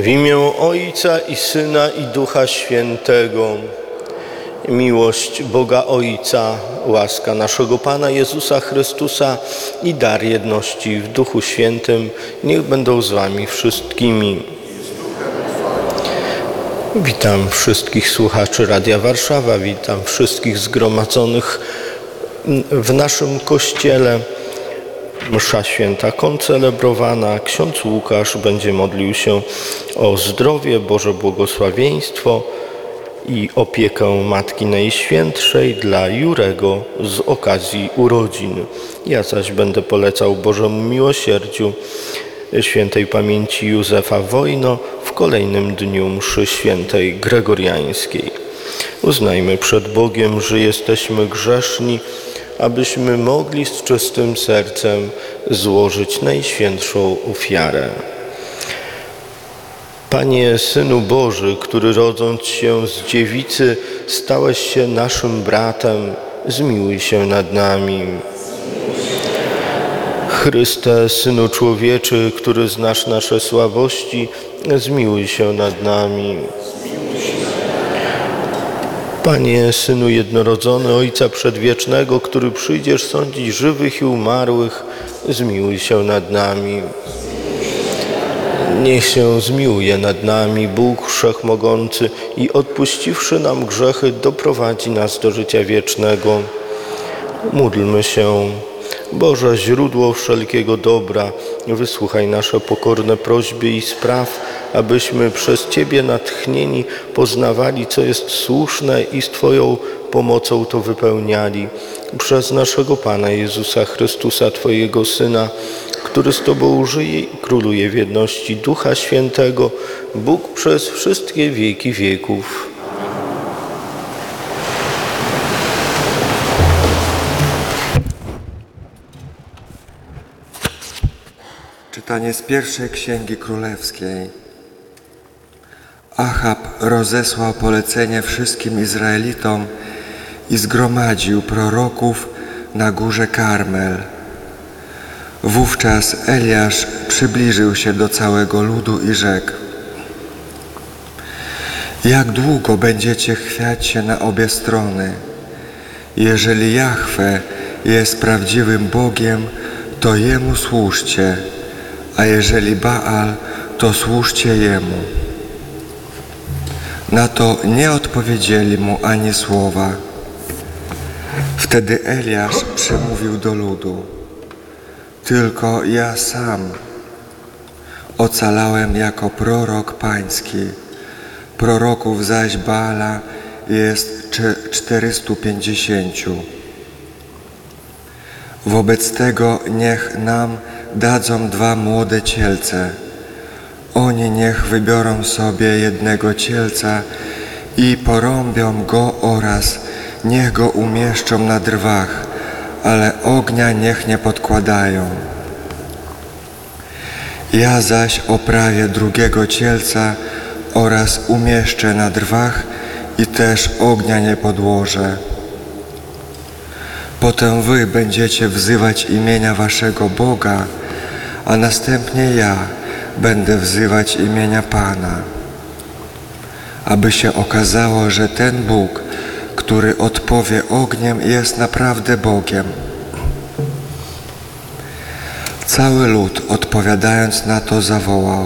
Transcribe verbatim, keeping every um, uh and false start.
W imię Ojca i Syna i Ducha Świętego. Miłość Boga Ojca, łaska naszego Pana Jezusa Chrystusa i dar jedności w Duchu Świętym niech będą z wami wszystkimi. Witam wszystkich słuchaczy Radia Warszawa, witam wszystkich zgromadzonych w naszym kościele. Msza święta koncelebrowana. Ksiądz Łukasz będzie modlił się o zdrowie, Boże błogosławieństwo i opiekę Matki Najświętszej dla Jurego z okazji urodzin. Ja zaś będę polecał Bożemu miłosierdziu świętej pamięci Józefa Wojno w kolejnym dniu mszy świętej gregoriańskiej. Uznajmy przed Bogiem, że jesteśmy grzeszni, abyśmy mogli z czystym sercem złożyć Najświętszą ofiarę. Panie, Synu Boży, który rodząc się z dziewicy stałeś się naszym bratem, zmiłuj się nad nami. Chryste, Synu Człowieczy, który znasz nasze słabości, zmiłuj się nad nami. Panie, Synu jednorodzony Ojca Przedwiecznego, który przyjdziesz sądzić żywych i umarłych, zmiłuj się nad nami. Niech się zmiłuje nad nami Bóg Wszechmogący i odpuściwszy nam grzechy, doprowadzi nas do życia wiecznego. Módlmy się. Boże, źródło wszelkiego dobra, wysłuchaj nasze pokorne prośby i spraw, abyśmy przez Ciebie natchnieni poznawali, co jest słuszne i z Twoją pomocą to wypełniali. Przez naszego Pana Jezusa Chrystusa, Twojego Syna, który z Tobą żyje i króluje w jedności Ducha Świętego, Bóg przez wszystkie wieki wieków. Czytanie z pierwszej Księgi Królewskiej. Achab rozesłał polecenie wszystkim Izraelitom i zgromadził proroków na górze Karmel. Wówczas Eliasz przybliżył się do całego ludu i rzekł: Jak długo będziecie chwiać się na obie strony? Jeżeli Jahwe jest prawdziwym Bogiem, to Jemu służcie, a jeżeli Baal, to służcie Jemu. Na to nie odpowiedzieli mu ani słowa. Wtedy Eliasz przemówił do ludu: Tylko ja sam ocalałem jako prorok pański, proroków zaś Baala jest czterystu pięćdziesięciu. Wobec tego niech nam dadzą dwa młode cielce. Oni niech wybiorą sobie jednego cielca i porąbią go oraz niech go umieszczą na drwach, ale ognia niech nie podkładają. Ja zaś oprawię drugiego cielca oraz umieszczę na drwach i też ognia nie podłożę. Potem wy będziecie wzywać imienia waszego Boga, a następnie ja będę wzywać imienia Pana, aby się okazało, że ten Bóg, który odpowie ogniem, jest naprawdę Bogiem. Cały lud, odpowiadając na to, zawołał: